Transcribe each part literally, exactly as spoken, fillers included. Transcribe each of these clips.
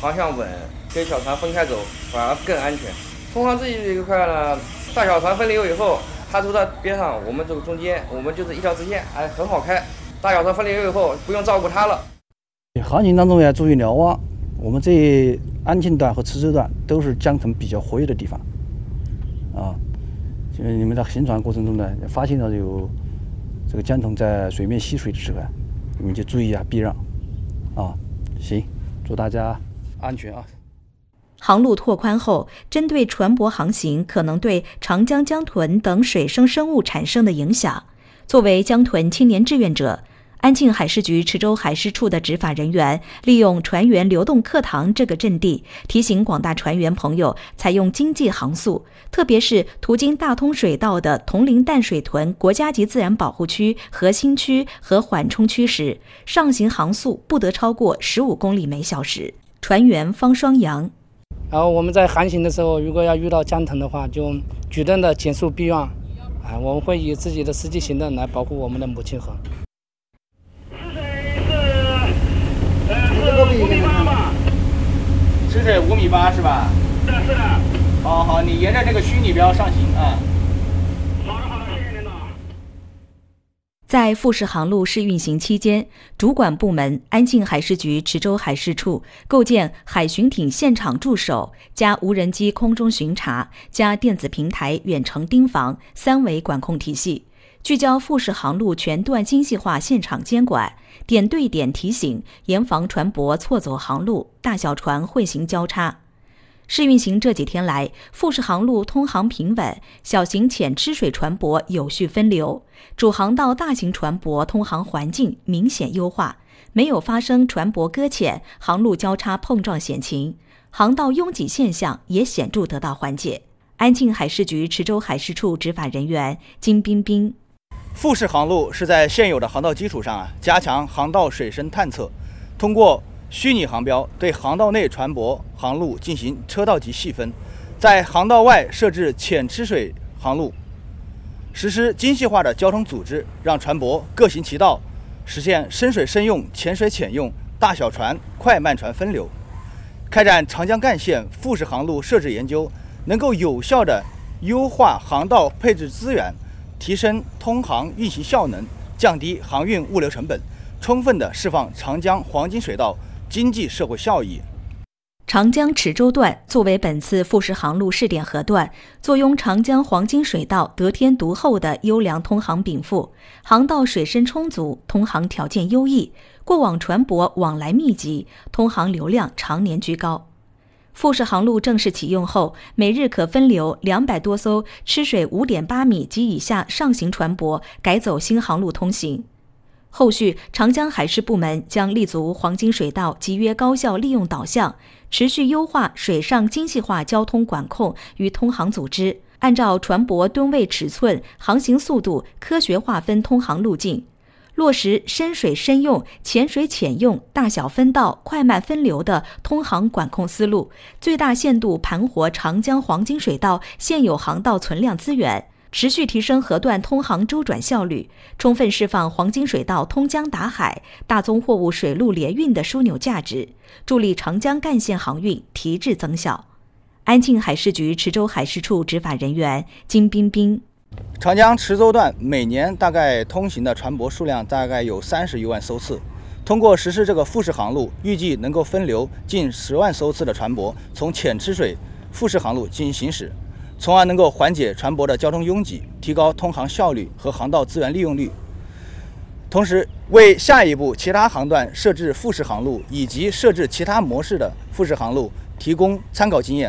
航向稳，跟小船分开走反而更安全。通航这一块呢，大小船分流以后，它都在边上，我们这个中间，我们就是一条直线，哎，很好开。大小船分流以后，不用照顾它了。 航行当中要注意瞭望，我们这安庆段和池州段都是江腾比较活跃的地方，啊，就是你们在行船过程中呢，发现到有这个江腾在水面吸水的时候，你们就注意啊，避让，啊，行，祝大家安全啊。 航路拓宽后，针对船舶航行可能对长江江豚等水生生物产生的影响，作为江豚青年志愿者，安庆海事局池州海事处的执法人员利用船员流动课堂这个阵地，提醒广大船员朋友采用经济航速，特别是途经大通水道的铜陵淡水屯国家级自然保护区核心区和缓冲区时，上行航速不得超过十五公里每小时。船员方双阳。 然后我们在航行的时候，如果要遇到江腾的话，就举动的减速避让，啊，我们会以自己的实际行动来保护我们的母亲河。 吃水是呃是五米八吧？ 吃水五米八是吧？ 是的，是的。 好好，你沿着这个虚拟标上行啊。 好的，好的，谢谢领导。 在富士航路试运行期间，主管部门安庆海事局池州海事处构建海巡艇现场驻守加无人机空中巡查加电子平台远程盯防三维管控体系，聚焦富士航路全段精细化现场监管，点对点提醒，严防船舶错走航路、大小船混行交叉。试运行这几天来，富士航路通航平稳，小型浅吃水船舶有序分流，主航道大型船舶通航环境明显优化，没有发生船舶搁浅、航路交叉碰撞险情，航道拥挤现象也显著得到缓解。安庆海事局池州海事处执法人员金彬彬。 富士航路是在现有的航道基础上啊，加强航道水深探测，通过虚拟航标对航道内船舶航路进行车道级细分，在航道外设置浅吃水航路，实施精细化的交通组织，让船舶各行其道，实现深水深用、浅水浅用、大小船、快慢船分流。开展长江干线富士航路设置研究，能够有效地优化航道配置资源，提升通航运行效能，降低航运物流成本，充分地释放长江黄金水道经济社会效益。 长江池州段作为本次富士航路试点河段，坐拥长江黄金水道得天独厚的优良通航禀赋，航道水深充足，通航条件优异，过往船舶往来密集，通航流量常年居高。富士航路正式启用后，每日可分流两百多艘吃水 五点八米及以下上行船舶改走新航路通行。后续，长江海事部门将立足黄金水道集约高效利用导向，持续优化水上精细化交通管控与通航组织，按照船舶吨位尺寸、航行速度科学划分通航路径，落实深水深用、浅水浅用、大小分道、快慢分流的通航管控思路，最大限度盘活长江黄金水道现有航道存量资源，持续提升河段通航周转效率，充分释放黄金水道通江达海、大宗货物水陆联运的枢纽价值，助力长江干线航运提质增效。安庆海事局池州海事处执法人员金彬彬。 长江池州段每年大概通行的船舶数量大概有三十余万艘次，通过实施这个富士航路，预计能够分流近十万艘次的船舶从浅吃水富士航路进行行驶，从而能够缓解船舶的交通拥挤，提高通航效率和航道资源利用率，同时为下一步其他航段设置富士航路以及设置其他模式的富士航路提供参考经验。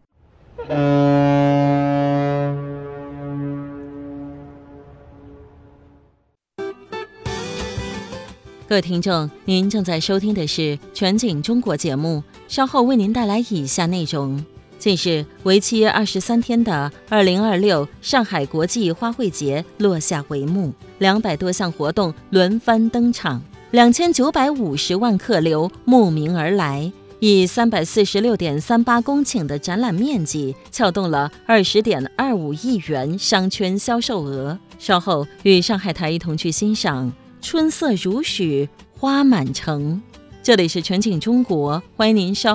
各位听众，您正在收听的是全景中国节目，稍后为您带来以下内容。近日，为期二十三天的二零二六上海国际花卉节落下帷幕，两百多项活动轮番登场，两千九百五十万客流慕名而来，以三百四十六点三八公顷的展览面积，撬动了二十点二五亿元商圈销售额。稍后与上海台一同去欣赏春色如许，花满城。这里是全景中国，欢迎您稍